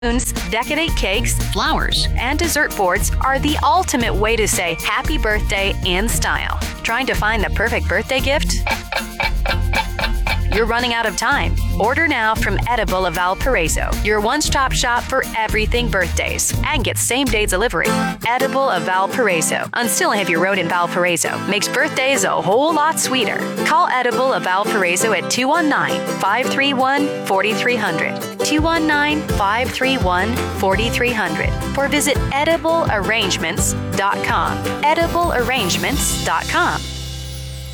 balloons, decadate cakes, Flowers. and dessert boards are the ultimate way to say happy birthday in style. Trying to find the perfect birthday gift? You're running out of time. Order now from Edible of Valparaiso, your one-stop shop for everything birthdays, and get same-day delivery. Edible of Valparaiso on Stillhaven Road in Valparaiso makes birthdays a whole lot sweeter. Call Edible of Valparaiso at 219-531-4300, 219-531-4300, or visit ediblearrangements.com, ediblearrangements.com.